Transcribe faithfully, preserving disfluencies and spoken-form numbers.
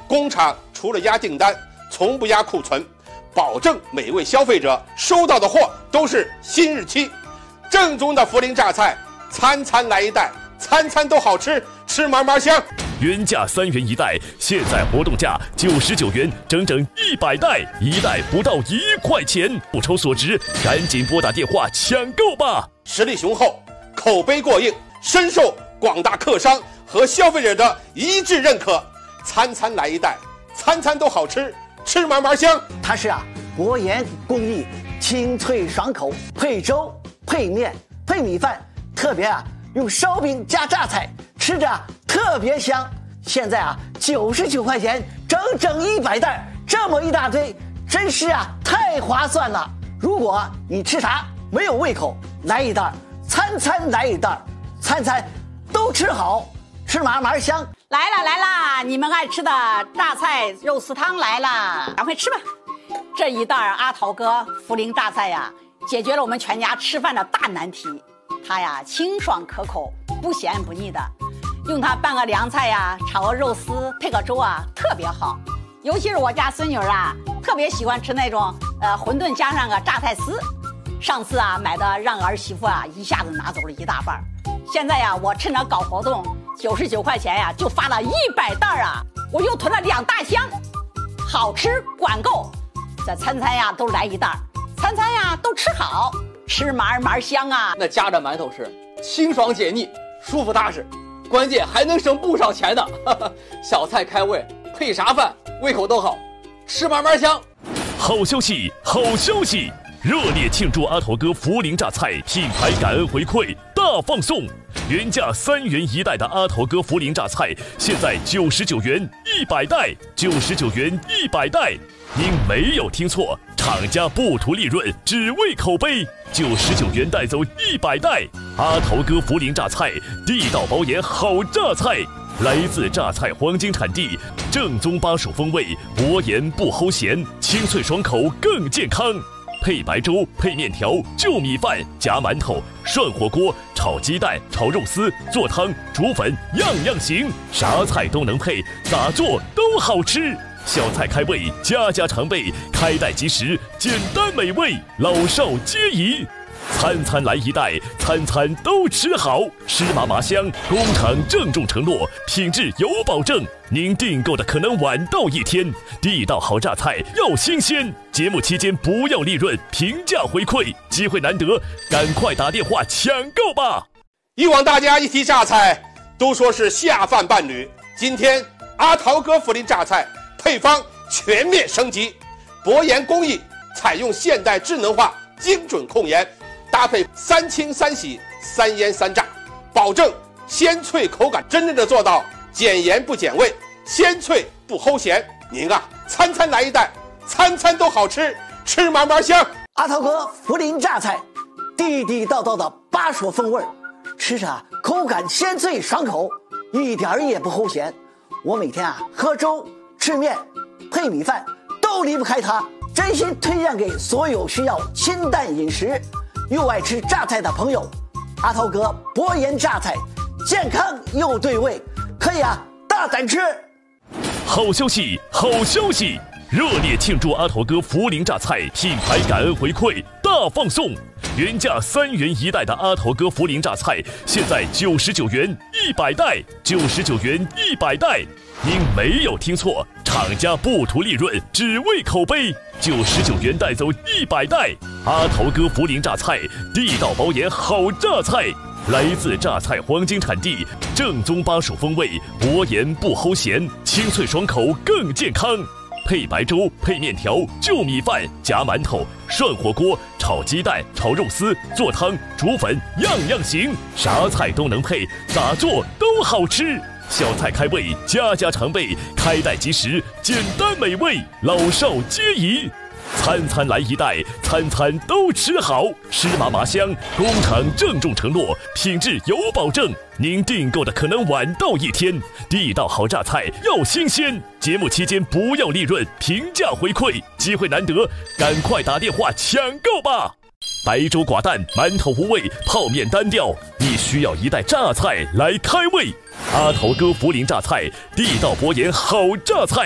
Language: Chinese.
工厂除了压订单，从不压库存，保证每位消费者收到的货都是新日期。正宗的涪陵榨菜，餐餐来一袋，餐餐都好吃，吃嘛嘛香。 原价三元一袋，现在活动价九十九元，整整一百袋，一袋不到一块钱，不愁所值，赶紧拨打电话抢购吧！ 实力雄厚，口碑过硬，深受广大客商和消费者的一致认可。餐餐来一袋，餐餐都好吃，吃嘛嘛香。 它是啊，薄盐工艺，清脆爽口，配粥、配面、配米饭，特别啊用烧饼加榨菜，吃着啊特别香。现在啊九十九块钱，整整一百袋，这么一大堆，真是啊太划算了。如果你吃啥没有胃口，来一袋，餐餐来一袋，餐餐都吃好，吃嘛嘛香。 来了来了，你们爱吃的榨菜肉丝汤来了，赶快吃吧。这一袋阿桃哥涪陵榨菜呀，解决了我们全家吃饭的大难题。它呀清爽可口，不咸不腻的，用它拌个凉菜呀，炒个肉丝，配个粥啊，特别好。尤其是我家孙女啊，特别喜欢吃那种呃馄饨加上个榨菜丝。上次啊买的让儿媳妇啊一下子拿走了一大半，现在呀我趁着搞活动，九十九块钱呀就发了一百袋啊，我又囤了两大箱，好吃管够。这餐餐呀都来一袋，餐餐呀都吃好，吃嘛嘛香啊。 那夹着馒头吃，清爽解腻，舒服踏实，关键还能省不少钱呢。小菜开胃，配啥饭胃口都好，吃嘛嘛香。 好消息，好消息！热烈庆祝阿头哥涪陵榨菜品牌感恩回馈大放送！原价三元一袋的阿头哥涪陵榨菜，现在九十九元一百袋，九十九元一百袋。您没有听错，厂家不图利润，只为口碑。九十九元带走一百袋，阿头哥涪陵榨菜，地道保盐好榨菜。来自榨菜黄金产地，正宗巴蜀风味，薄盐不齁咸，清脆爽口更健康。配白粥、配面条、就米饭、夹馒头、涮火锅、炒鸡蛋、炒肉丝、做汤、煮粉，样样行，啥菜都能配，咋做都好吃。小菜开胃，家家常备，开袋即食，简单美味，老少皆宜。餐餐来一袋，餐餐都吃好，吃嘛嘛香。工厂郑重承诺，品质有保证。您订购的可能晚到一天，地道好榨菜要新鲜。节目期间不要利润，平价回馈，机会难得，赶快打电话抢购吧！ 以往大家一提榨菜，都说是下饭伴侣。今天阿桃哥涪陵榨菜配方全面升级，薄盐工艺采用现代智能化精准控盐。搭配三清三洗三腌三炸，保证鲜脆口感，真正的做到减盐不减味，鲜脆不齁咸。您啊，餐餐来一袋，餐餐都好吃，吃嘛嘛香。 阿桃哥涪陵榨菜，地地道道的巴蜀风味，吃着口感鲜脆爽口，一点也不齁咸。我每天啊喝粥、吃面、配米饭都离不开它，真心推荐给所有需要清淡饮食又爱吃榨菜的朋友。阿桃哥薄盐榨菜，健康又对味，可以啊大胆吃。 好消息，好消息！热烈庆祝阿头哥涪陵榨菜品牌感恩回馈大放送！原价三元一袋的阿头哥涪陵榨菜，现在九十九元一百袋，九十九元一百袋。您没有听错，厂家不图利润，只为口碑。九十九元带走一百袋，阿头哥涪陵榨菜，地道保盐好榨菜。来自榨菜黄金产地，正宗巴蜀风味，薄盐不齁咸，清脆爽口更健康。配白粥、配面条、就米饭、夹馒头、涮火锅、炒鸡蛋、炒肉丝、做汤、煮粉，样样行，啥菜都能配，咋做都好吃。小菜开胃，家家常备，开袋即食，简单美味，老少皆宜。餐餐来一袋，餐餐都吃好，吃嘛嘛香。工厂郑重承诺，品质有保证。您订购的可能晚到一天，地道好榨菜要新鲜。节目期间不要利润，平价回馈，机会难得，赶快打电话抢购吧！白粥寡淡，馒头无味，泡面单调，你需要一袋榨菜来开胃。阿头哥涪陵榨菜，地道薄盐好榨菜。